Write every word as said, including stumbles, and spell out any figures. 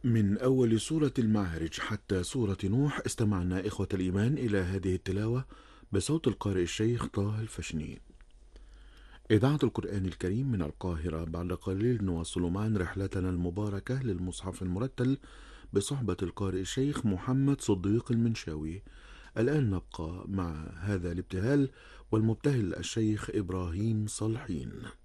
من أول سورة المعارج حتى سورة نوح استمعنا إخوة الإيمان إلى هذه التلاوة بصوت القارئ الشيخ طه الفشني. إذاعة القرآن الكريم من القاهرة. بعد قليل نواصل معا رحلتنا المباركة للمصحف المرتل بصحبة القارئ الشيخ محمد صديق المنشاوي. الآن نبقى مع هذا الابتهال والمبتهل الشيخ إبراهيم صالحين.